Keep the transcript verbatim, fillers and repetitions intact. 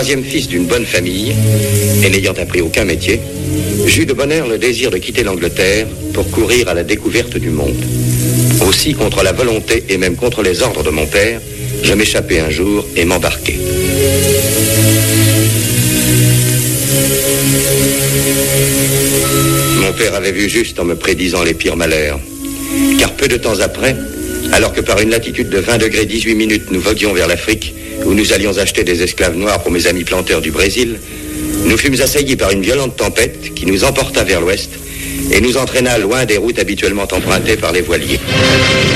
troisième fils d'une bonne famille, et n'ayant appris aucun métier, j'eus de bonne heure le désir de quitter l'Angleterre pour courir à la découverte du monde. Aussi, contre la volonté et même contre les ordres de mon père, je m'échappai un jour et m'embarquai. Mon père avait vu juste en me prédisant les pires malheurs. Car peu de temps après, alors que par une latitude de vingt degrés dix-huit minutes nous voguions vers l'Afrique, où nous allions acheter des esclaves noirs pour mes amis planteurs du Brésil, nous fûmes assaillis par une violente tempête qui nous emporta vers l'ouest et nous entraîna loin des routes habituellement empruntées par les voiliers.